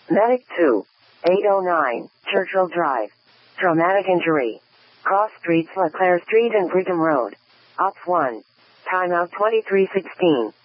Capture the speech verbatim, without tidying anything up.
Medic two. eight oh nine, Churchill Drive. Traumatic injury. Cross streets LeClaire Street and Brigham Road. Ops one. Timeout twenty-three sixteen.